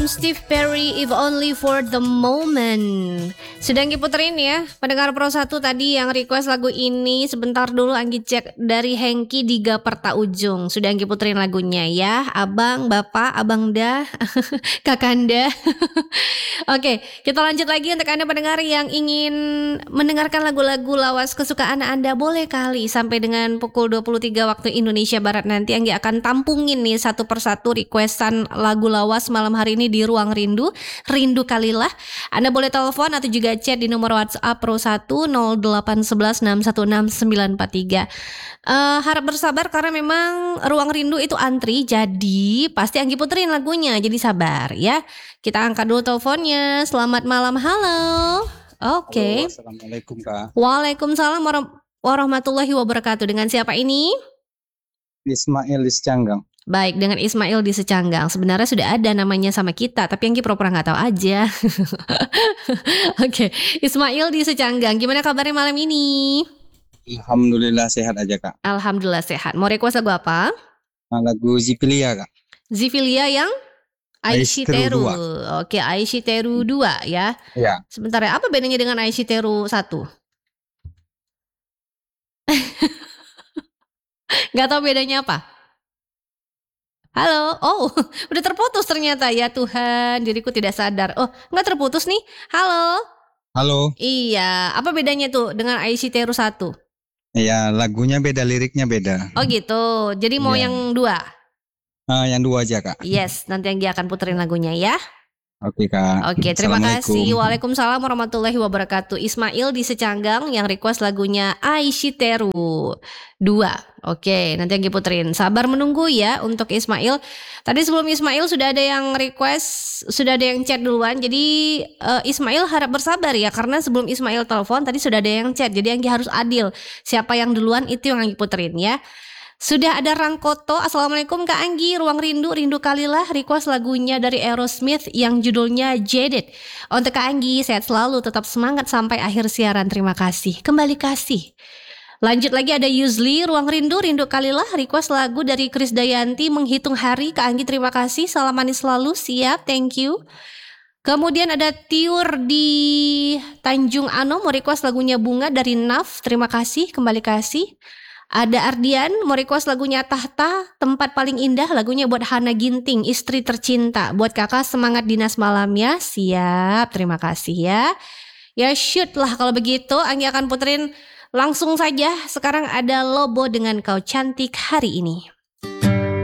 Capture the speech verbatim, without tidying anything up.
Steve Perry, If Only for the Moment. Sudah Anggi puterin ya pendengar Pro satu tadi yang request lagu ini. Sebentar dulu Anggi cek dari Hengki di Gaperta Ujung. Sudah Anggi puterin lagunya ya. Abang, bapak, abang dah, kakanda. Oke, kita lanjut lagi untuk Anda pendengar yang ingin mendengarkan lagu-lagu lawas kesukaan Anda. Boleh kali sampai dengan pukul dua puluh tiga waktu Indonesia Barat nanti Anggi akan tampungin nih satu persatu requestan lagu lawas malam hari ini di Ruang Rindu, Rindu Kalilah. Anda boleh telepon atau juga chat di nomor WhatsApp Pro satu nol delapan satu satu enam satu enam sembilan empat tiga. Uh, harap bersabar karena memang Ruang Rindu itu antri, jadi pasti Anggi puterin lagunya, jadi sabar ya. Kita angkat dulu teleponnya. Selamat malam, halo. Oke. Okay. Assalamualaikum Kak. Waalaikumsalam warahmatullahi wabarakatuh. Dengan siapa ini? Ismail di Secanggang. Baik, dengan Ismail di Secanggang. Sebenarnya sudah ada namanya sama kita, tapi yang pura-pura nggak tahu aja. Oke, okay. Ismail di Secanggang. Gimana kabarnya malam ini? Alhamdulillah sehat aja Kak. Alhamdulillah sehat. Mau request lagu apa? Lagu Zipilia Kak. Zipilia yang Aishiteru. Oke, Aishiteru dua ya. Iya. Sebentar ya, apa bedanya dengan Aishiteru satu? Gak tahu bedanya apa? Halo, oh udah terputus ternyata ya Tuhan, diriku tidak sadar. Oh gak terputus nih, halo. Halo. Iya, apa bedanya tuh dengan Aishiteru satu? Iya, lagunya beda, liriknya beda. Oh gitu, jadi mau ya. yang dua? Uh, yang dua aja Kak. Yes, nanti yang dia akan puterin lagunya ya. Oke Kak. Oke, terima kasih. Waalaikumsalam warahmatullahi wabarakatuh. Ismail di Secanggang yang request lagunya Aishiteru dua. Oke, nanti yang puterin. Sabar menunggu ya untuk Ismail. Tadi sebelum Ismail sudah ada yang request, sudah ada yang chat duluan. Jadi uh, Ismail harap bersabar ya, karena sebelum Ismail telepon tadi sudah ada yang chat. Jadi Anggi harus adil. Siapa yang duluan itu yang Anggi puterin ya. Sudah ada Rangkoto. Assalamualaikum Kak Anggi, Ruang Rindu, Rindu Kalilah, request lagunya dari Aerosmith yang judulnya Jaded. Untuk Kak Anggi, sehat selalu, tetap semangat sampai akhir siaran. Terima kasih. Kembali kasih. Lanjut lagi ada Yuzli, Ruang Rindu, Rindu Kalilah, request lagu dari Krisdayanti, Menghitung Hari. Kak Anggi terima kasih, salam manis selalu, siap, thank you. Kemudian ada Tiur di Tanjung Ano, mau request lagunya Bunga dari Naf, terima kasih, kembali kasih. Ada Ardian mau request lagunya Tahta, Tempat Paling Indah, lagunya buat Hana Ginting, istri tercinta. Buat kakak semangat dinas malamnya, siap, terima kasih ya. Ya shoot lah kalau begitu, Anggi akan puterin langsung saja. Sekarang ada Lobo dengan Kau Cantik Hari Ini.